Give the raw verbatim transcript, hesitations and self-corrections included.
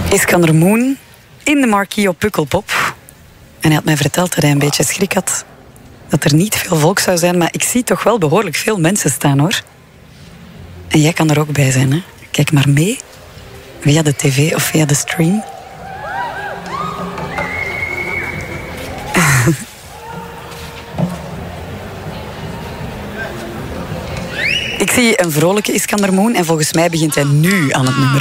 Iskander Moen in de marquee op Pukkelpop. En hij had mij verteld dat hij een beetje schrik had dat er niet veel volk zou zijn, maar ik zie toch wel behoorlijk veel mensen staan, hoor. En jij kan er ook bij zijn, hè. Kijk maar mee, via de tv of via de stream. Ik zie een vrolijke Iskander Moen en volgens mij begint hij nu aan het nummer.